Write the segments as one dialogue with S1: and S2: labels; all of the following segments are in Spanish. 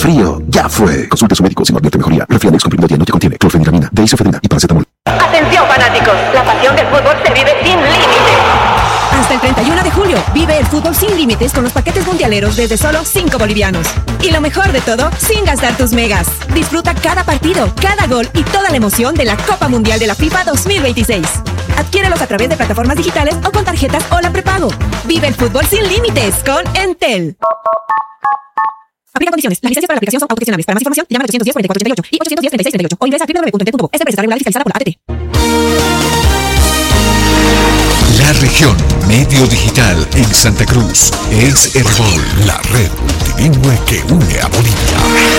S1: resfrío, ya fue. Consulte a su médico si no advierte mejoría. Refrianex comprimido diario que contiene clorfeniramina, deisofedrina y paracetamol.
S2: Atención fanáticos, la pasión del fútbol se vive sin límites.
S3: Hasta el 31 de julio, vive el fútbol sin límites con los paquetes mundialeros desde solo 5 bolivianos. Y lo mejor de todo, sin gastar tus megas. Disfruta cada partido, cada gol y toda la emoción de la Copa Mundial de la FIFA 2026. Adquiérelos a través de plataformas digitales o con tarjetas o la prepago. Vive el fútbol sin límites con Entel. Aplica condiciones. Las licencias para la aplicación son autogestionables. Para más información, llama al 810-4438 y 810-3638 o ingresa a www.entel.co. Esta empresa está regulada y fiscalizada por la ATT.
S4: La región Medio Digital en Santa Cruz es Herbol, la red multilingüe que une a Bolivia.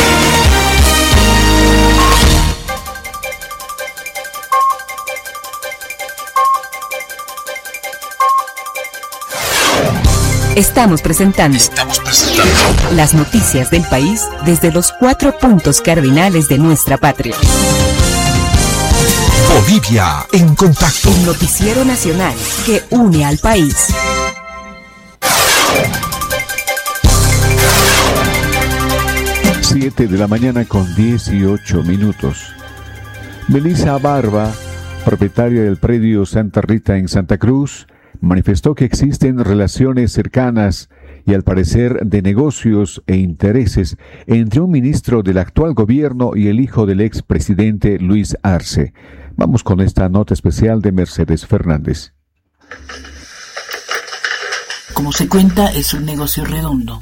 S3: Estamos presentando las noticias del país desde los 4 puntos cardinales de nuestra patria.
S4: Bolivia en contacto.
S3: Un noticiero nacional que une al país.
S5: Siete de la mañana con 18 minutos. Melissa Barba, propietaria del predio Santa Rita en Santa Cruz, manifestó que existen relaciones cercanas y al parecer de negocios e intereses entre un ministro del actual gobierno y el hijo del expresidente Luis Arce. Vamos con esta nota especial de Mercedes Fernández.
S6: Como se cuenta, es un negocio redondo.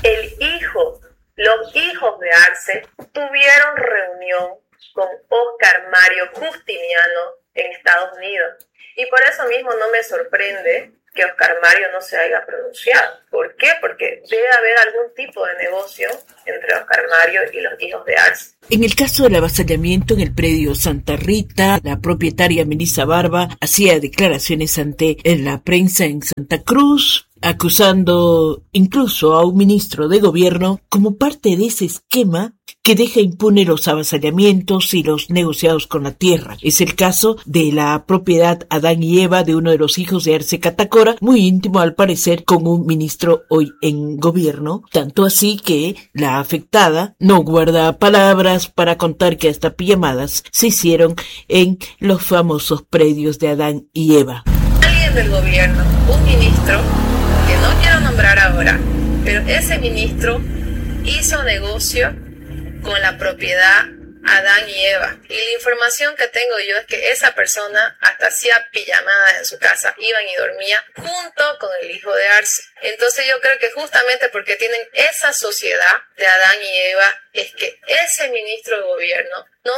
S7: Los hijos de Arce tuvieron reunión con Oscar Mario Justiniano en Estados Unidos. Y por eso mismo no me sorprende que Oscar Mario no se haya pronunciado. ¿Por qué? Porque debe haber algún tipo de negocio entre Oscar Mario y los hijos de Arce.
S6: En el caso del avasallamiento en el predio Santa Rita, la propietaria Melissa Barba hacía declaraciones ante la prensa en Santa Cruz, acusando incluso a un ministro de gobierno como parte de ese esquema que deja impune los avasallamientos y los negociados con la tierra. Es el caso de la propiedad Adán y Eva de uno de los hijos de Arce Catacora, muy íntimo al parecer con un ministro hoy en gobierno, tanto así que la afectada no guarda palabras para contar que hasta pijamadas se hicieron en los famosos predios de Adán y Eva.
S7: Alguien del gobierno, un ministro, que no quiero nombrar ahora, pero ese ministro hizo negocio con la propiedad Adán y Eva. Y la información que tengo yo es que esa persona hasta hacía pijamadas en su casa, iban y dormía junto con el hijo de Arce. Entonces yo creo que justamente porque tienen esa sociedad de Adán y Eva es que ese ministro de gobierno no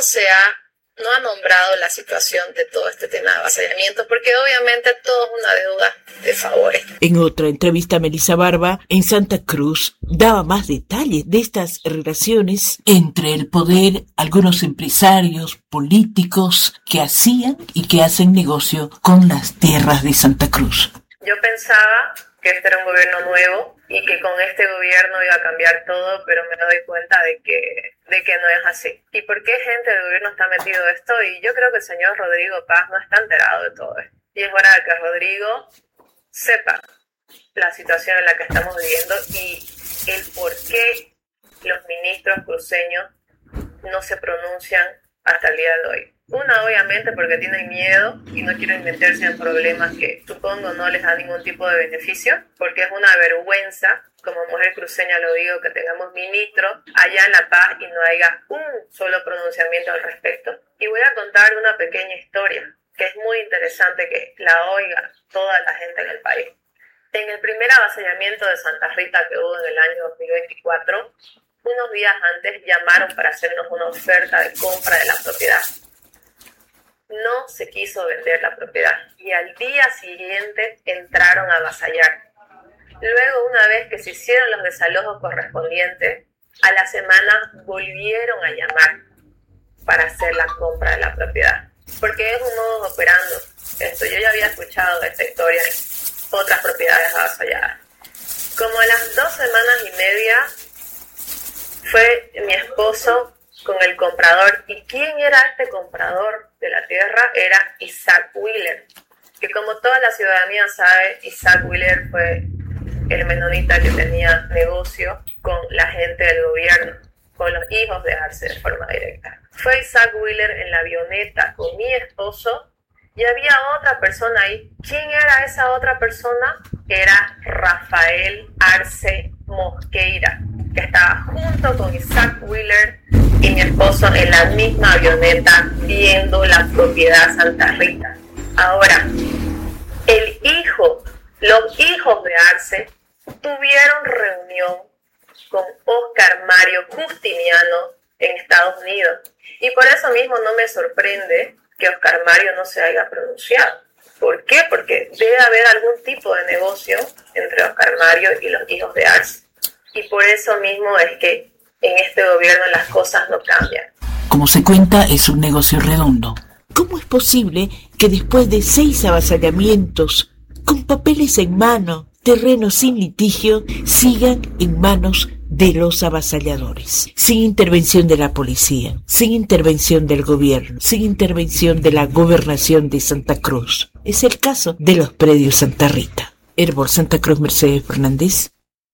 S7: ha nombrado la situación de todo este tema de avasallamiento, porque obviamente todo es una deuda de favores.
S6: En otra entrevista, Melissa Barba, en Santa Cruz, daba más detalles de estas relaciones entre el poder, algunos empresarios, políticos que hacían y que hacen negocio con las tierras de Santa Cruz.
S7: Yo pensaba que este era un gobierno nuevo y que con este gobierno iba a cambiar todo, pero me doy cuenta de que no es así. ¿Y por qué gente del gobierno está metido en esto? Y yo creo que el señor Rodrigo Paz no está enterado de todo esto. Y es hora de que Rodrigo sepa la situación en la que estamos viviendo y el por qué los ministros cruceños no se pronuncian hasta el día de hoy. Una, obviamente, porque tienen miedo y no quieren meterse en problemas que supongo no les da ningún tipo de beneficio, porque es una vergüenza, como mujer cruceña lo digo, que tengamos ministros allá en La Paz y no haya un solo pronunciamiento al respecto. Y voy a contar una pequeña historia que es muy interesante que la oiga toda la gente en el país. En el primer avasallamiento de Santa Rita que hubo en el año 2024, unos días antes llamaron para hacernos una oferta de compra de la propiedad. No se quiso vender la propiedad y al día siguiente entraron a avasallar. Luego, una vez que se hicieron los desalojos correspondientes, a la semana volvieron a llamar para hacer la compra de la propiedad. Porque es un modo operando esto. Yo ya había escuchado esta historia en otras propiedades avasalladas. Como a las 2 semanas y media fue mi esposo con el comprador. ¿Y quién era este comprador de la tierra? Era Isaac Wheeler, que como toda la ciudadanía sabe, Isaac Wheeler fue el menonita que tenía negocio con la gente del gobierno, con los hijos de Arce de forma directa. Fue Isaac Wheeler en la avioneta con mi esposo y había otra persona ahí. ¿Quién era esa otra persona? Era Rafael Arce Mosqueira, que estaba junto con Isaac Wheeler y mi esposo en la misma avioneta viendo la propiedad Santa Rita. Ahora, los hijos de Arce tuvieron reunión con Oscar Mario Justiniano en Estados Unidos. Y por eso mismo no me sorprende que Oscar Mario no se haya pronunciado. ¿Por qué? Porque debe haber algún tipo de negocio entre Oscar Mario y los hijos de Arce. Y por eso mismo es que en este gobierno las cosas no cambian.
S6: Como se cuenta, es un negocio redondo. ¿Cómo es posible que después de 6 avasallamientos, con papeles en mano, terrenos sin litigio, sigan en manos de los avasalladores? Sin intervención de la policía, sin intervención del gobierno, sin intervención de la gobernación de Santa Cruz. Es el caso de los predios Santa Rita. Herbol Santa Cruz, Mercedes Fernández.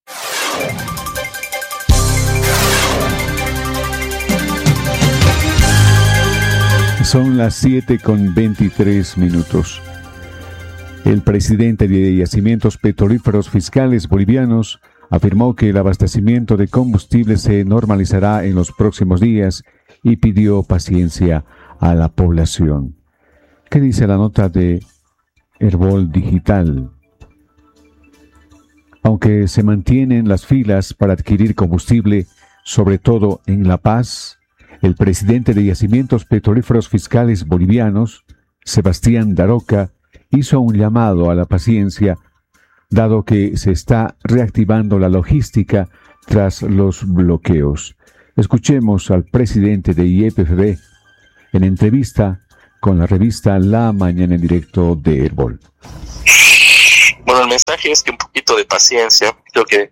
S5: Son las 7:23. El presidente de Yacimientos Petrolíferos Fiscales Bolivianos afirmó que el abastecimiento de combustible se normalizará en los próximos días y pidió paciencia a la población. ¿Qué dice la nota de Herbol Digital? Aunque se mantienen las filas para adquirir combustible, sobre todo en La Paz, el presidente de Yacimientos Petrolíferos Fiscales Bolivianos, Sebastián Daroca, hizo un llamado a la paciencia, dado que se está reactivando la logística tras los bloqueos. Escuchemos al presidente de YPFB en entrevista con la revista La Mañana en Directo de Herbol.
S8: Bueno, el mensaje es que un poquito de paciencia. Creo que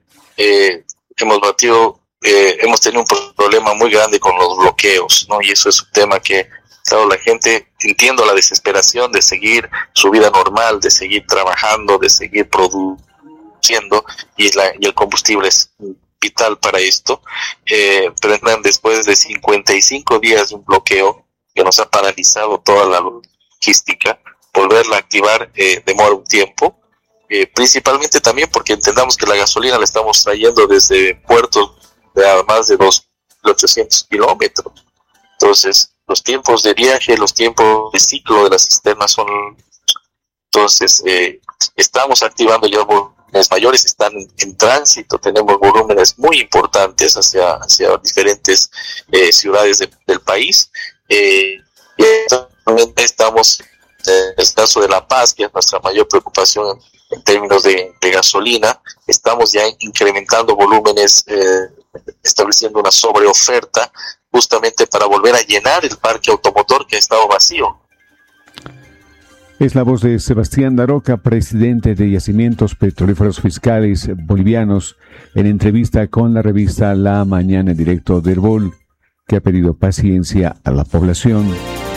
S8: hemos tenido un problema muy grande con los bloqueos, ¿no? Y eso es un tema que, claro, la gente, entiendo la desesperación de seguir su vida normal, de seguir trabajando, de seguir produciendo, y el combustible es vital para esto, pero después de 55 días de un bloqueo que nos ha paralizado toda la logística, volverla a activar demora un tiempo, principalmente también porque entendamos que la gasolina la estamos trayendo desde puertos de a más de 2.800 kilómetros. Entonces, los tiempos de viaje, los tiempos de ciclo de las cisternas son... Entonces, estamos activando ya volúmenes mayores, están en tránsito, tenemos volúmenes muy importantes hacia diferentes ciudades del país. Y también estamos, en el caso de La Paz, que es nuestra mayor preocupación en términos de gasolina, estamos ya incrementando volúmenes, estableciendo una sobreoferta justamente para volver a llenar el parque automotor que ha estado vacío.
S5: Es la voz de Sebastián Daroca, presidente de Yacimientos Petrolíferos Fiscales Bolivianos, en entrevista con la revista La Mañana en Directo de Herbol, que ha pedido paciencia a la población.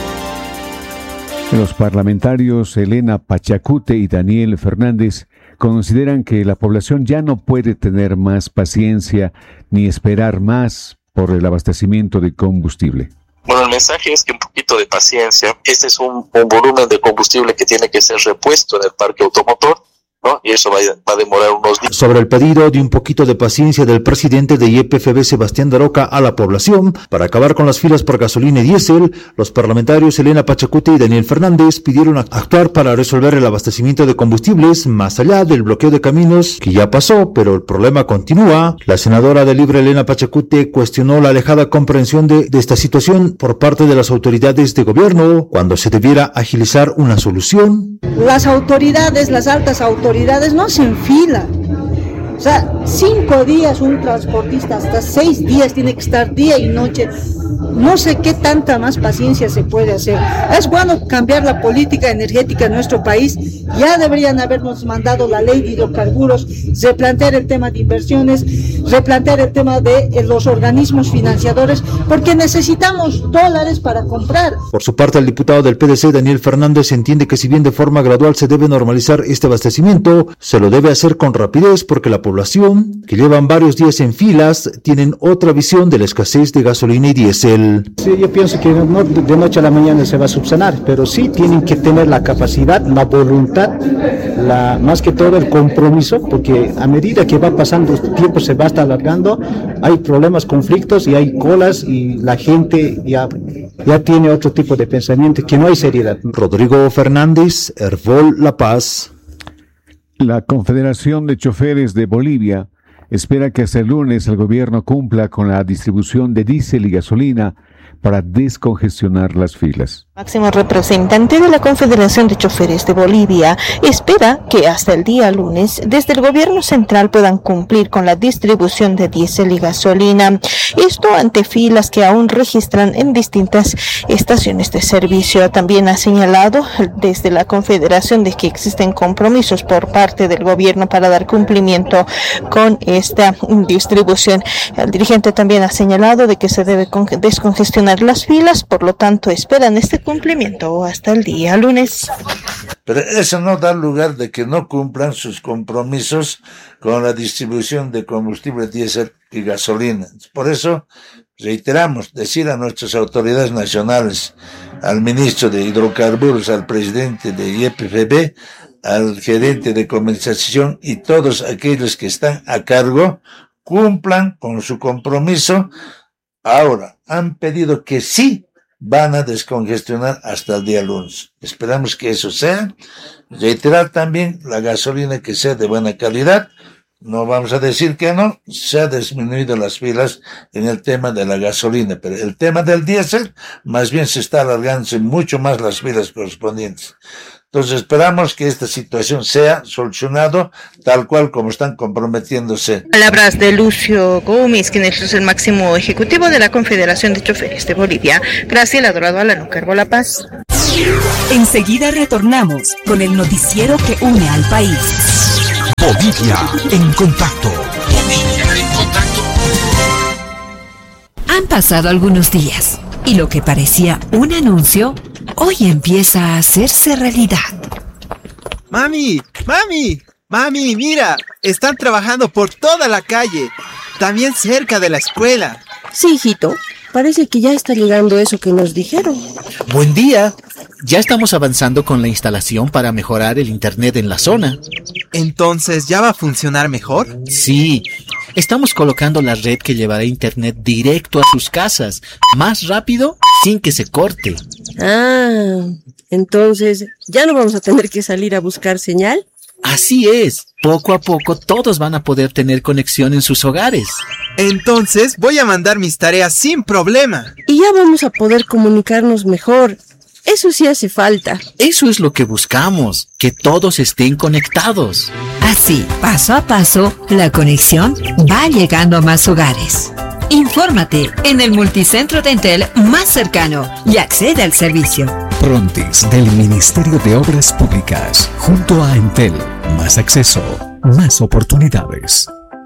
S5: Los parlamentarios Elena Pachacute y Daniel Fernández consideran que la población ya no puede tener más paciencia ni esperar más por el abastecimiento de combustible.
S8: Bueno, el mensaje es que un poquito de paciencia. Este es un volumen de combustible que tiene que ser repuesto en el parque automotor, ¿no? Y eso va a demorar unos días.
S9: Sobre el pedido de un poquito de paciencia del presidente de YPFB, Sebastián Daroca, a la población para acabar con las filas por gasolina y diésel, los parlamentarios Elena Pachacute y Daniel Fernández pidieron actuar para resolver el abastecimiento de combustibles más allá del bloqueo de caminos que ya pasó, pero el problema continúa. La senadora de Libre, Elena Pachacute, cuestionó la alejada comprensión de esta situación por parte de las autoridades de gobierno cuando se debiera agilizar una solución.
S10: Las autoridades, las altas autoridades no se enfilan. O sea, 5 días un transportista, hasta 6 días tiene que estar día y noche. No sé qué tanta más paciencia se puede hacer. Es bueno cambiar la política energética en nuestro país. Ya deberían habernos mandado la ley de hidrocarburos, replantear el tema de inversiones, replantear el tema de los organismos financiadores, porque necesitamos dólares para comprar.
S9: Por su parte, el diputado del PDC, Daniel Fernández, entiende que si bien de forma gradual se debe normalizar este abastecimiento, se lo debe hacer con rapidez porque la población, que llevan varios días en filas, tienen otra visión de la escasez de gasolina y diésel.
S11: Sí, yo pienso que no de noche a la mañana se va a subsanar, pero sí tienen que tener la capacidad, la voluntad, más que todo el compromiso, porque a medida que va pasando el tiempo se va a estar alargando, hay problemas, conflictos y hay colas y la gente ya tiene otro tipo de pensamiento, que no hay seriedad.
S9: Rodrigo Fernández, Herbol La Paz.
S5: La Confederación de Choferes de Bolivia espera que hasta el lunes el gobierno cumpla con la distribución de diésel y gasolina para descongestionar las filas.
S12: Máximo representante de la Confederación de Choferes de Bolivia espera que hasta el día lunes desde el gobierno central puedan cumplir con la distribución de diésel y gasolina. Esto ante filas que aún registran en distintas estaciones de servicio. También ha señalado desde la Confederación de que existen compromisos por parte del gobierno para dar cumplimiento con esta distribución. El dirigente también ha señalado de que se debe descongestionar las filas, por lo tanto esperan este cumplimiento hasta el día lunes.
S13: Pero eso no da lugar de que no cumplan sus compromisos con la distribución de combustible diésel y gasolina. Por eso reiteramos decir a nuestras autoridades nacionales, al ministro de Hidrocarburos, al presidente de YPFB, al gerente de comercialización y todos aquellos que están a cargo, cumplan con su compromiso. Ahora, han pedido que sí van a descongestionar hasta el día lunes. Esperamos que eso sea. Reiterar también la gasolina que sea de buena calidad. No vamos a decir que no. Se ha disminuido las filas en el tema de la gasolina, pero el tema del diésel más bien se está alargando mucho más las filas correspondientes. Entonces esperamos que esta situación sea solucionado tal cual como están comprometiéndose.
S12: Palabras de Lucio Gómez, quien es el máximo ejecutivo de la Confederación de Choferes de Bolivia. Graciela Dorado, Alano Carbo, La Paz.
S3: Enseguida retornamos con el noticiero que une al país.
S4: Bolivia en contacto. Bolivia en contacto.
S3: Han pasado algunos días y lo que parecía un anuncio hoy empieza a hacerse realidad.
S14: ¡Mami! ¡Mira! Están trabajando por toda la calle, también cerca de la escuela.
S15: Sí, hijito. Parece que ya está llegando eso que nos dijeron.
S16: Buen día. Ya estamos avanzando con la instalación para mejorar el internet en la zona.
S14: ¿Entonces ya va a funcionar mejor?
S16: Sí. Estamos colocando la red que llevará internet directo a sus casas, más rápido, sin que se corte.
S15: Ah, entonces, ¿ya no vamos a tener que salir a buscar señal?
S16: Así es. Poco a poco todos van a poder tener conexión en sus hogares.
S14: Entonces voy a mandar mis tareas sin problema.
S15: Y ya vamos a poder comunicarnos mejor. Eso sí hace falta.
S16: Eso es lo que buscamos, que todos estén conectados.
S3: Así, paso a paso, la conexión va llegando a más hogares. Infórmate en el multicentro de Entel más cercano y accede al servicio.
S4: Frontis del Ministerio de Obras Públicas, junto a Entel. Más acceso, más oportunidades.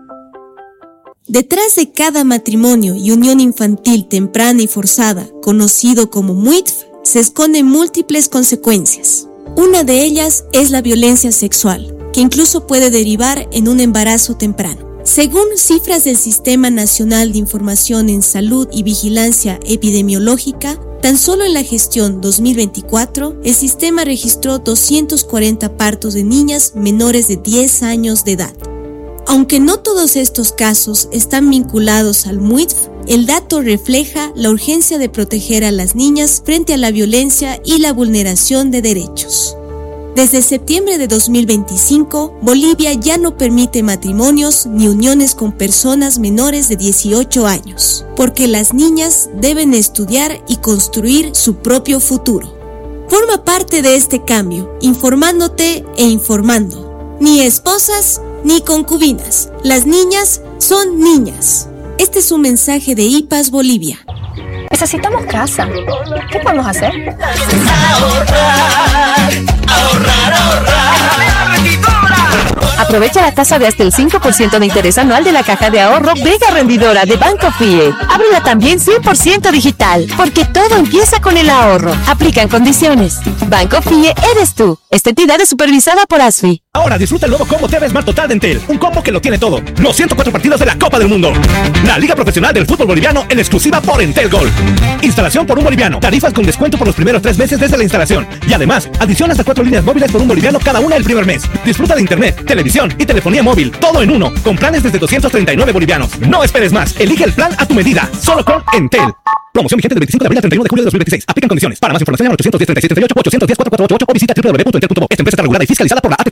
S17: Detrás de cada matrimonio y unión infantil temprana y forzada, conocido como MUITF, se esconden múltiples consecuencias. Una de ellas es la violencia sexual, que incluso puede derivar en un embarazo temprano. Según cifras del Sistema Nacional de Información en Salud y Vigilancia Epidemiológica, tan solo en la gestión 2024, el sistema registró 240 partos de niñas menores de 10 años de edad. Aunque no todos estos casos están vinculados al MUITF, el dato refleja la urgencia de proteger a las niñas frente a la violencia y la vulneración de derechos. Desde septiembre de 2025, Bolivia ya no permite matrimonios ni uniones con personas menores de 18 años, porque las niñas deben estudiar y construir su propio futuro. Forma parte de este cambio, informándote e informando. Ni esposas ni concubinas. Las niñas son niñas. Este es un mensaje de IPAS Bolivia.
S18: Necesitamos casa. ¿Qué podemos hacer?
S19: Ahorrar. Aprovecha la tasa de hasta el 5% de interés anual de la caja de ahorro Vega Rendidora de Banco FIE. Ábrela también 100% digital, porque todo empieza con el ahorro. Aplican condiciones. Banco FIE eres tú. Esta entidad es supervisada por ASFI.
S20: Ahora disfruta el nuevo combo TV Smart Total de Entel. Un combo que lo tiene todo. Los 104 partidos de la Copa del Mundo. La Liga Profesional del Fútbol Boliviano en exclusiva por Entel Gold. Instalación por un boliviano. Tarifas con descuento por los primeros 3 meses desde la instalación. Y además, adición hasta 4 líneas móviles por un boliviano cada una el primer mes. Disfruta de internet, televisión y telefonía móvil. Todo en uno. Con planes desde 239 bolivianos. No esperes más. Elige el plan a tu medida. Solo con Entel. Promoción vigente del 25 de abril al 31 de julio de 2026. Aplican condiciones. Para más información llama al 810 3638 810 4488 o visita www.entel.bo. Esta empresa está regulada y fiscalizada por la ATT.